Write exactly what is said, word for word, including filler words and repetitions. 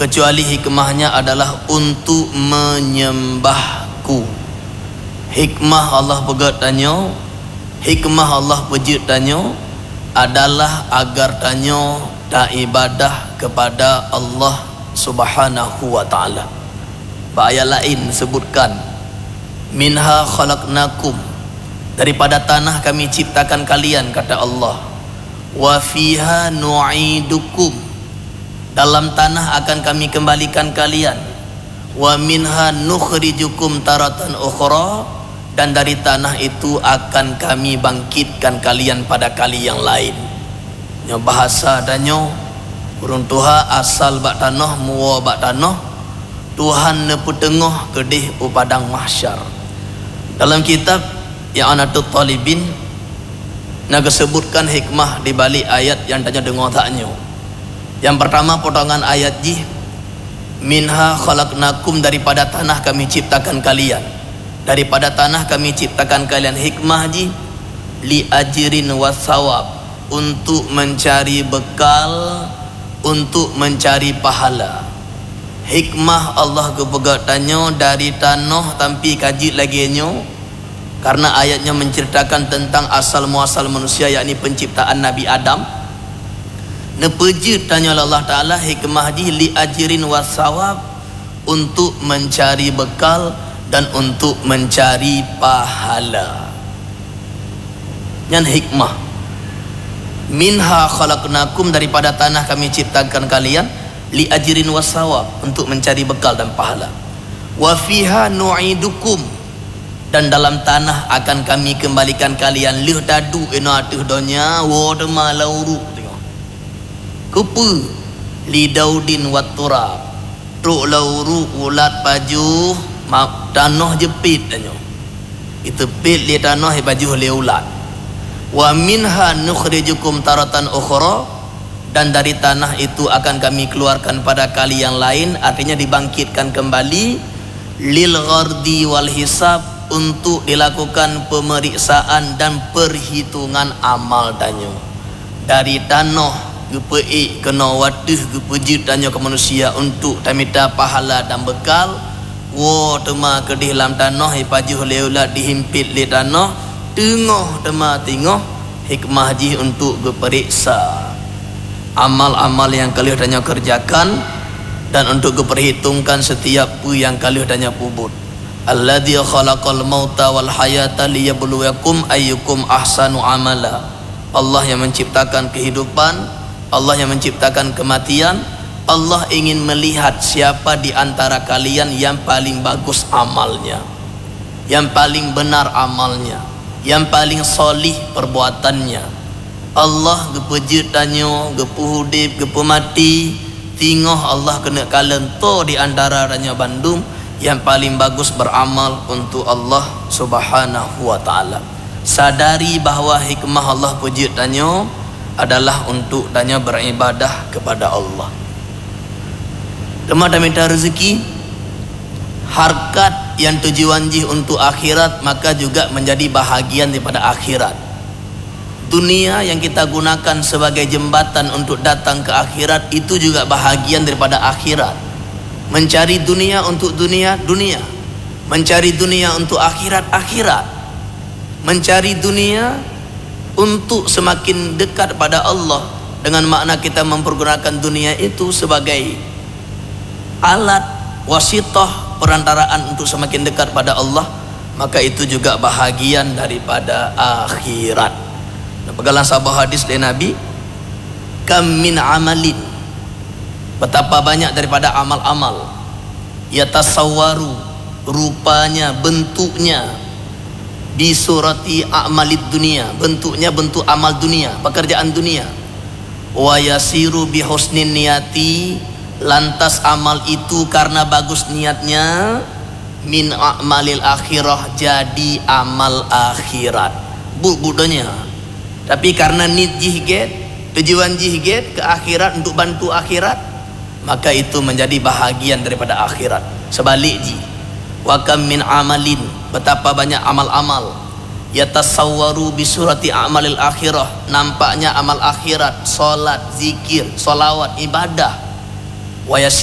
kecuali hikmahnya adalah untuk menyembahku. Hikmah Allah pegat tanya, hikmah Allah pejit tanya adalah agar tanya tak ibadah kepada Allah Subhanahu wa ta'ala. Ayat lain sebutkan, minha khalaqnakum, daripada tanah kami ciptakan kalian, kata Allah. Wa fiha nu'idukum, dalam tanah akan kami kembalikan kalian. Wa minha nukhrijukum taratan ukhra, dan dari tanah itu akan kami bangkitkan kalian pada kali yang lain. Nya bahasa danyo urang Tuhan asal bak tanah, muwa bak tanah, Tuhan ne petengah kedih upadang mahsyar. Dalam kitab yang Anatul Talibin naga sebutkan hikmah di balik ayat yang tanya dengar taknya. Yang pertama potongan ayat ji, minha khalaqnakum, daripada tanah kami ciptakan kalian. Daripada tanah kami ciptakan kalian. Hikmah ji, li ajrin wasawab, untuk mencari bekal, untuk mencari pahala. Hikmah Allah kepegatannya dari tanah tapi kaji lagi nyo, karena ayatnya menceritakan tentang asal muasal manusia, yakni penciptaan Nabi Adam. Nepejit tanya Allah Ta'ala, hikmah di li ajrin wasawab, untuk mencari bekal dan untuk mencari pahala. Yang hikmah, minha khalaqnakum, daripada tanah kami ciptakan kalian, li ajrin wasawab, untuk mencari bekal dan pahala. Wa fiha nu'idukum, dan dalam tanah akan kami kembalikan kalian. Lih dadu ena atuh donya wa dema lauru tengok kepe li daudin wat turab, truk lauru ulat baju tanah jepit tanya, itu pit li tanah baju li ulat. Wa minha nukhrijukum taratan ukhra, dan dari tanah itu akan kami keluarkan pada kali yang lain, artinya dibangkitkan kembali. Lil ghardi wal hisab, untuk dilakukan pemeriksaan dan perhitungan amal tanya. Dari tanah gepei kena waduh gepejit tanya ke manusia untuk tamita pahala dan bekal. Wo tema kedih dalam tanah ipajuh leulat dihimpit li tanah, tengah tema tengah hikmah ji untuk geperiksa amal-amal yang kalian tanya kerjakan, dan untuk diperhitungkan setiap pu yang kalian tanya pubut. Alladzi khalaqal mauta wal hayata liyabluwakum ayyukum ahsanu amala. Allah yang menciptakan kehidupan, Allah yang menciptakan kematian. Allah ingin melihat siapa di antara kalian yang paling bagus amalnya, yang paling benar amalnya, yang paling solih perbuatannya. Allah gepejit tanya, gepu hudip, gepu mati, tingah Allah kena kalen to di antara ranya Bandung yang paling bagus beramal untuk Allah Subhanahu wa ta'ala. Sadari bahawa hikmah Allah pejit tanya adalah untuk tanya beribadah kepada Allah. Tema dan minta rezeki, harkat yang tujuan jih untuk akhirat, maka juga menjadi bahagian daripada akhirat. Dunia yang kita gunakan sebagai jembatan untuk datang ke akhirat, itu juga bahagian daripada akhirat. Mencari dunia untuk dunia, dunia. Mencari dunia untuk akhirat, akhirat. Mencari dunia untuk semakin dekat pada Allah, dengan makna kita mempergunakan dunia itu sebagai alat wasitah perantaraan untuk semakin dekat pada Allah, maka itu juga bahagian daripada akhirat. Dan pegalang sabah hadis dari Nabi, kam min amalin, betapa banyak daripada amal-amal, yatasawwaru, rupanya, bentuknya, di surati a'malid dunia, bentuknya bentuk amal dunia, pekerjaan dunia. Wa yasiru bi husnin niyati, lantas amal itu karena bagus niatnya, min a'malil akhirah, jadi amal akhirat. Bu budanya. Tapi karena nit jihget, tujuan jihget ke akhirat untuk bantu akhirat, maka itu menjadi bahagian daripada akhirat. Sebalik ji, wa kam min amalin, betapa banyak amal-amal, yatasawwaru bi surati a'malil akhirah, nampaknya amal akhirat, solat, zikir, solawat, ibadah. Wa